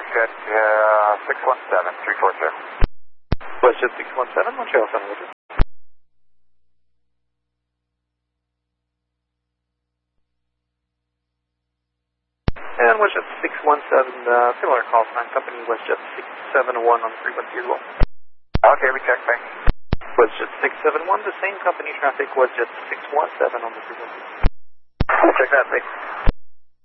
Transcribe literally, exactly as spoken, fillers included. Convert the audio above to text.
WestJet uh, six one seven, three four zero. WestJet six one seven, Montreal Sun, Roger. And WestJet six one seven, uh, similar call sign, company WestJet six seven one on the frequency as well. Okay, we check, thanks. WestJet six seven one, the same company traffic, WestJet six one seven on the frequency. Check that, thanks.